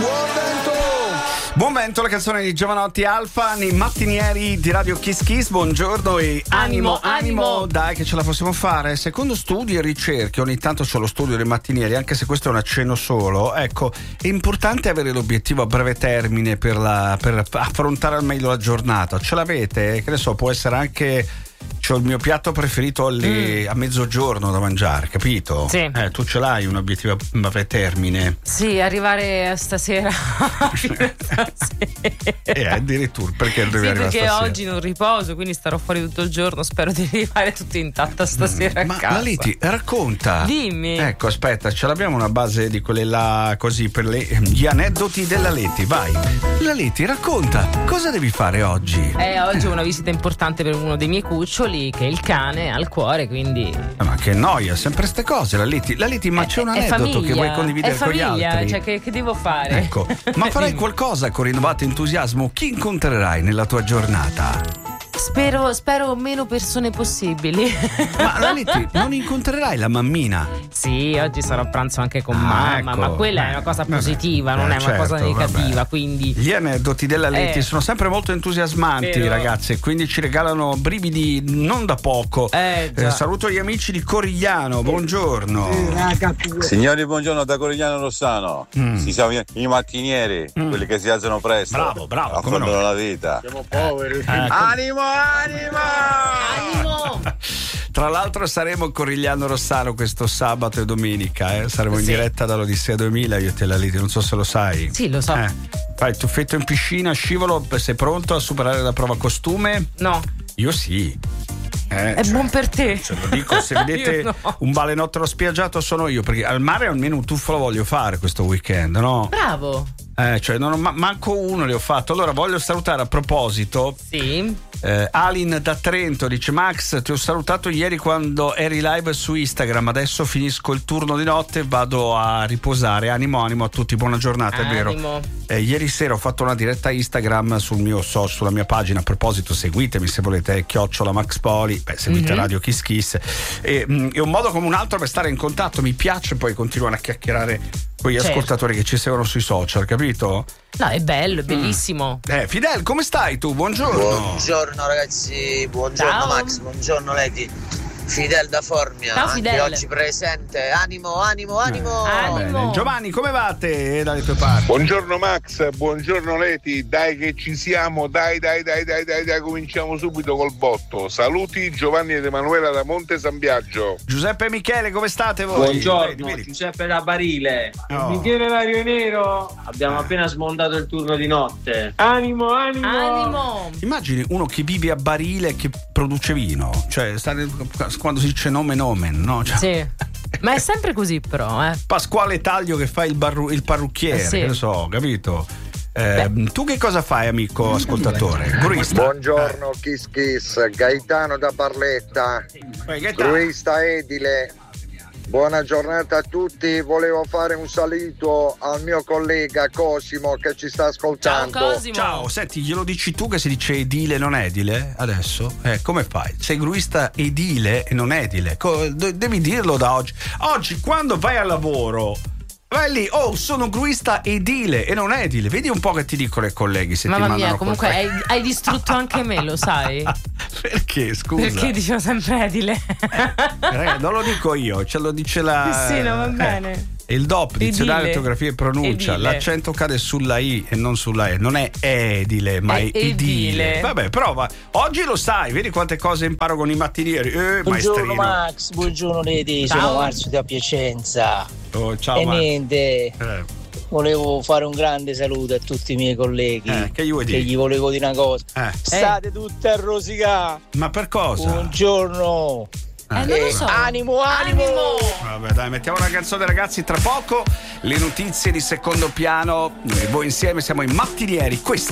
Buon vento, la canzone di Giovanotti Alfa nei mattinieri di Radio Kiss Kiss. Buongiorno e animo. Dai che ce la possiamo fare. Secondo studi e ricerche, ogni tanto c'è lo studio dei mattinieri, anche se questo è un accenno solo. Ecco, è importante avere l'obiettivo a breve termine per affrontare al meglio la giornata. Ce l'avete? Che ne so, può essere anche... C'ho il mio piatto preferito a mezzogiorno da mangiare, capito? Sì. Tu ce l'hai un obiettivo a breve termine? Sì, arrivare stasera. Addirittura, perché devi arrivare perché stasera? oggi non riposo, quindi starò fuori tutto il giorno. Spero di arrivare tutto intatta stasera a Ma casa. la Leti, racconta. Dimmi. Ecco, aspetta, ce l'abbiamo una base di quelle là così per gli aneddoti della Leti, vai. La Leti, racconta, cosa devi fare oggi? Oggi ho una visita importante per uno dei miei cuccioli, che è il cane al cuore, quindi. Ma che noia, sempre ste cose, la Leti, ma c'è un aneddoto famiglia, che vuoi condividere con gli altri? Cioè, che devo fare? Ecco, ma farai qualcosa con rinnovato entusiasmo? Chi incontrerai nella tua giornata? Spero meno persone possibili. Ma la Leti, non incontrerai la mammina? Sì, oggi sarò a pranzo anche con mamma, ecco. Ma quella è una cosa positiva, non è una cosa negativa, quindi. Gli aneddoti della Leti sono sempre molto entusiasmanti, Vero. ragazzi, quindi ci regalano brividi non da poco. Saluto gli amici di Corigliano, buongiorno. Signori, buongiorno da Corigliano Rossano. Si siamo i mattinieri, quelli che si alzano presto. Bravo, affrontano la vita. Siamo poveri. Animo! Tra l'altro saremo a Corigliano Rossano questo sabato e domenica, saremo in diretta dall'Odissea 2000, io te la Leti, non so se lo sai. Sì, lo so. Fai tuffetto in piscina, scivolo, sei pronto a superare la prova costume? No. Io sì. È buon per te. Ce lo dico, se vedete no. un balenottolo spiaggiato sono io, perché al mare almeno un tuffo lo voglio fare questo weekend, no? Bravo. Cioè non ho manco uno le ho fatto. Allora voglio salutare a proposito. Sì. Alin da Trento dice: Max, ti ho salutato ieri quando eri live su Instagram, adesso finisco il turno di notte, vado a riposare. Animo a tutti, buona giornata. È vero, ieri sera ho fatto una diretta Instagram sul mio sulla mia pagina. A proposito, seguitemi se volete, @MaxPoli, seguite Radio Kiss Kiss, è un modo come un altro per stare in contatto. Mi piace poi continuare a chiacchierare con gli ascoltatori che ci seguono sui social, capito? No, è bello, è bellissimo. Fidel, come stai tu? Buongiorno. Buongiorno ragazzi, buongiorno. Ciao. Max, buongiorno Leti. Fidel da Formia, Ciao, anche Fidel. oggi presente. Animo. Bene. Giovanni, come vate dalle tue parti? Buongiorno Max, buongiorno Leti, dai che ci siamo, dai, cominciamo subito col botto. Saluti Giovanni ed Emanuela da Monte San Biagio. Giuseppe e Michele, come state voi? Buongiorno, Vedi. Giuseppe da Barile. Oh. Michele Mario Nero. Abbiamo appena smontato il turno di notte. Animo. Immagini uno che vive a Barile che produce vino, cioè quando si dice nome, no? Cioè, Sì. Ma è sempre così però, Pasquale Taglio che fa il parrucchiere, sì. che ne so, capito? Tu che cosa fai, amico ascoltatore? Gruista. Buongiorno Kiss Kiss, Gaetano da Barletta, gruista edile. Buona giornata a tutti, volevo fare un saluto al mio collega Cosimo che ci sta ascoltando. Ciao Cosimo. Ciao, senti, glielo dici tu che si dice edile non edile adesso? Come fai? Sei gruista edile e non edile? Devi dirlo da oggi. Oggi quando vai al lavoro vai lì, sono gruista edile e non edile. Vedi un po' che ti dicono i colleghi se Mamma ti mia, mandano comunque hai distrutto anche me, lo sai? Perché, scusa? Perché dicevo sempre edile. Non lo dico io, ce lo dice la... Sì, no, va bene. Il DOP, dizionario di ortografia e pronuncia, edile. L'accento cade sulla I e non sulla E, non è edile ma è edile. Vabbè, prova, oggi lo sai, vedi quante cose imparo con i mattinieri. Buongiorno maestrino. Max, buongiorno Leti, sono Marzio da Piacenza. Ciao e Marzio. niente, volevo fare un grande saluto a tutti i miei colleghi. Che gli vuoi dire? Che gli volevo dire una cosa. State tutte a rosicare. Ma per cosa? Buongiorno. Non lo so. Animo. Vabbè, dai, mettiamo una canzone, ragazzi. Tra poco le notizie di secondo piano. Noi e voi insieme siamo i mattinieri. Questa